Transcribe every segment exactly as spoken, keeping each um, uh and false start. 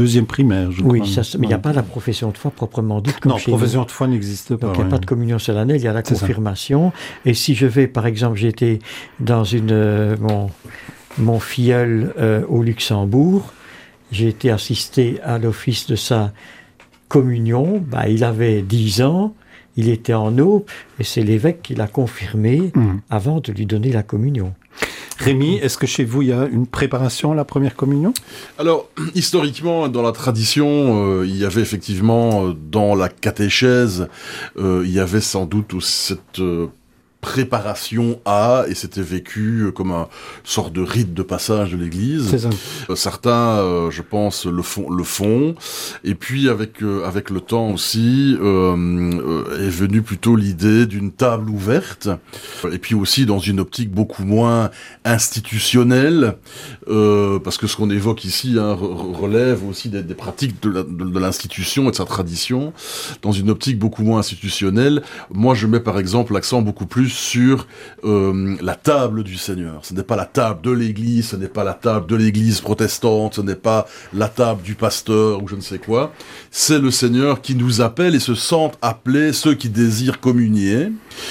Deuxième primaire, je oui, crois. ça, mais il n'y a pas la profession de foi proprement dite. Non, profession de foi n'existe pas. Donc il n'y a ouais. pas de communion solennelle, il y a la C'est confirmation. Ça. Et si je vais, par exemple, j'étais dans une euh, mon, mon filleul euh, au Luxembourg, j'ai été assisté à l'office de sa communion, bah, il avait dix ans, il était en eau, et c'est l'évêque qui l'a confirmé mmh. avant de lui donner la communion. Rémi, est-ce que chez vous, il y a une préparation à la première communion ? Alors, historiquement, dans la tradition, euh, il y avait effectivement, euh, dans la catéchèse, euh, il y avait sans doute cette euh, préparation à, et c'était vécu comme un sorte de rite de passage de l'Église. C'est ça. Euh, certains, euh, je pense, le font, le font. Et puis, avec euh, avec le temps aussi, euh, euh, est venue plutôt l'idée d'une table ouverte. Et puis aussi dans une optique beaucoup moins institutionnelle, euh, parce que ce qu'on évoque ici hein, re- relève aussi des, des pratiques de, la, de, de l'institution et de sa tradition. Dans une optique beaucoup moins institutionnelle, moi, je mets par exemple l'accent beaucoup plus sur euh, la table du Seigneur. Ce n'est pas la table de l'Église, ce n'est pas la table de l'Église protestante, ce n'est pas la table du pasteur ou je ne sais quoi. C'est le Seigneur qui nous appelle et se sentent appelés ceux qui désirent communier.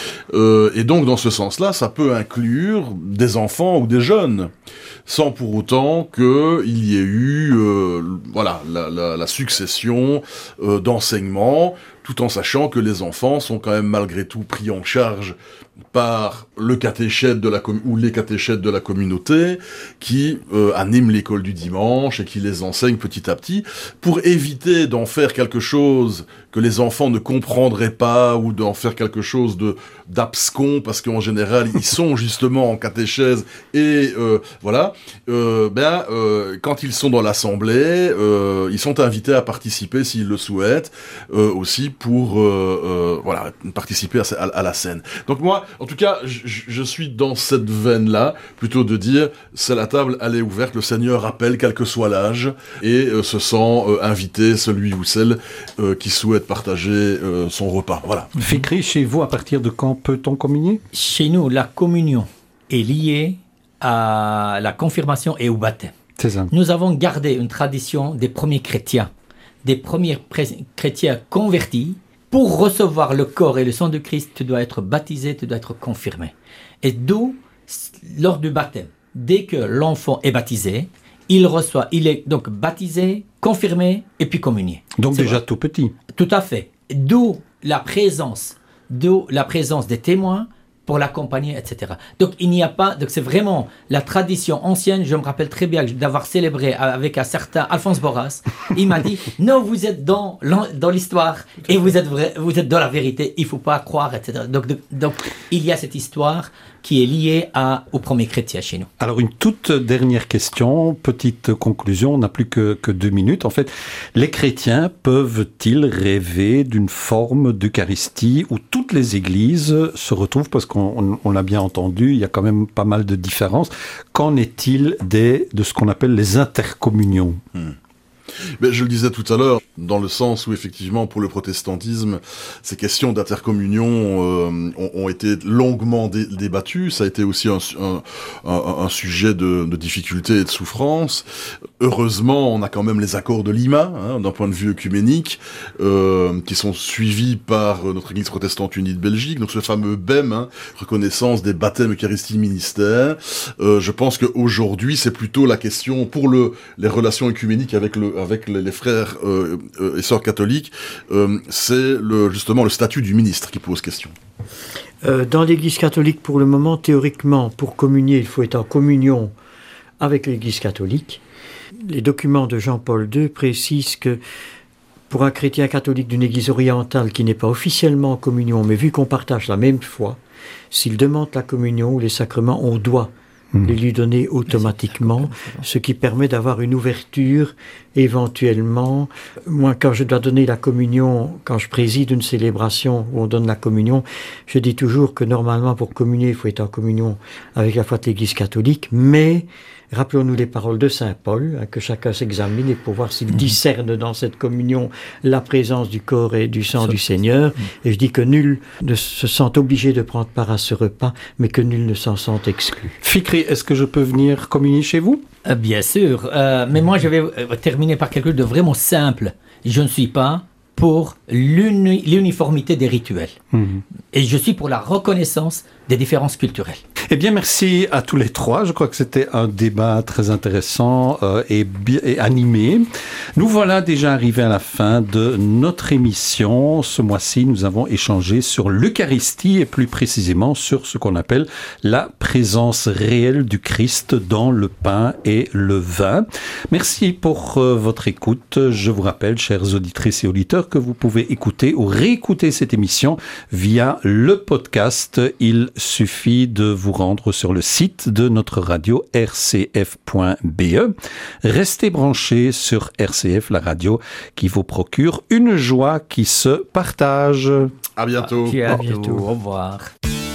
Euh, et donc, dans ce sens-là, ça peut inclure des enfants ou des jeunes, sans pour autant qu'il y ait eu euh, voilà, la, la, la succession euh, d'enseignements, tout en sachant que les enfants sont quand même malgré tout pris en charge par le catéchète de la com- ou les catéchètes de la communauté qui euh, animent l'école du dimanche et qui les enseignent petit à petit pour éviter d'en faire quelque chose que les enfants ne comprendraient pas ou d'en faire quelque chose de d'abscon parce qu'en général ils sont justement en catéchèse et euh, voilà euh, ben euh, quand ils sont dans l'assemblée euh, ils sont invités à participer s'ils le souhaitent euh, aussi pour euh, euh, voilà participer à, à, à la scène. Donc moi en tout cas, je, je suis dans cette veine-là, plutôt de dire, c'est la table, elle est ouverte, le Seigneur appelle, quel que soit l'âge, et euh, se sent euh, invité celui ou celle euh, qui souhaite partager euh, son repas. Voilà. Fikri, chez vous, à partir de quand peut-on communier ? Chez nous, la communion est liée à la confirmation et au baptême. C'est ça. Nous avons gardé une tradition des premiers chrétiens, des premiers pré- chrétiens convertis. Pour recevoir le corps et le sang de Christ, tu dois être baptisé, tu dois être confirmé. Et d'où, lors du baptême, dès que l'enfant est baptisé, il reçoit, il est donc baptisé, confirmé et puis communié. Donc C'est déjà vrai. tout petit. Tout à fait. D'où la présence, d'où la présence des témoins pour l'accompagner, et cetera. Donc il n'y a pas, donc c'est vraiment la tradition ancienne. Je me rappelle très bien d'avoir célébré avec un certain Alphonse Borras. Il m'a dit non, vous êtes dans dans l'histoire et vous êtes vrai, vous êtes dans la vérité. Il faut pas croire, et cetera. Donc, donc, donc il y a cette histoire qui est liée à, aux premiers chrétiens chez nous. Alors une toute dernière question, petite conclusion, on n'a plus que, que deux minutes. En fait, les chrétiens peuvent-ils rêver d'une forme d'Eucharistie où toutes les églises se retrouvent, parce qu'on on, on l'a bien entendu, il y a quand même pas mal de différences. Qu'en est-il des, de ce qu'on appelle les intercommunions ? Hmm. Mais je le disais tout à l'heure, dans le sens où effectivement pour le protestantisme, ces questions d'intercommunion euh, ont, ont été longuement dé- débattues. Ça a été aussi un, un, un, un sujet de, de difficulté et de souffrance. Heureusement, on a quand même les accords de Lima, hein, d'un point de vue œcuménique, euh, qui sont suivis par notre Église protestante unie de Belgique. Donc ce fameux B E M, hein, reconnaissance des baptêmes Eucharistie ministère. Euh, je pense qu'aujourd'hui, c'est plutôt la question pour le les relations œcuméniques avec le avec les, les frères euh, euh, et sœurs catholiques, euh, c'est le, justement le statut du ministre qui pose question. Euh, dans l'Église catholique, pour le moment, théoriquement, pour communier, il faut être en communion avec l'Église catholique. Les documents de Jean-Paul deux précisent que pour un chrétien catholique d'une Église orientale qui n'est pas officiellement en communion, mais vu qu'on partage la même foi, s'il demande la communion ou les sacrements, on doit les lui donner automatiquement, ce qui permet d'avoir une ouverture éventuellement. Moi, quand je dois donner la communion, quand je préside une célébration où on donne la communion, je dis toujours que normalement pour communier, il faut être en communion avec la foi de l'Église catholique, mais Rappelons-nous les paroles de saint Paul, hein, que chacun s'examine et pour voir s'il discerne dans cette communion la présence du corps et du sang du Seigneur. Et je dis que nul ne se sent obligé de prendre part à ce repas, mais que nul ne s'en sent exclu. Fikri, est-ce que je peux venir communier chez vous ? Euh, Bien sûr, euh, mais moi je vais euh, terminer par quelque chose de vraiment simple. Je ne suis pas pour l'uni- l'uniformité des rituels. Mmh. Et je suis pour la reconnaissance des différences culturelles. Eh bien, merci à tous les trois. Je crois que c'était un débat très intéressant euh, et, bi- et animé. Nous voilà déjà arrivés à la fin de notre émission. Ce mois-ci, nous avons échangé sur l'Eucharistie et plus précisément sur ce qu'on appelle la présence réelle du Christ dans le pain et le vin. Merci pour euh, votre écoute. Je vous rappelle, chères auditrices et auditeurs, que vous pouvez écouter ou réécouter cette émission via le podcast. Il suffit de vous rendre sur le site de notre radio r c f point b e. Restez branchés sur R C F, la radio qui vous procure une joie qui se partage. À bientôt. À bientôt. Au revoir.